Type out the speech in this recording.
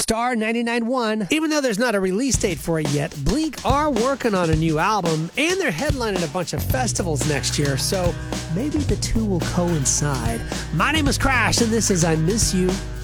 Star 99.1. Even though there's not a release date for it yet, Blink are working on a new album, and they're headlining a bunch of festivals next year, so maybe the two will coincide. My name is Crash, and this is I Miss You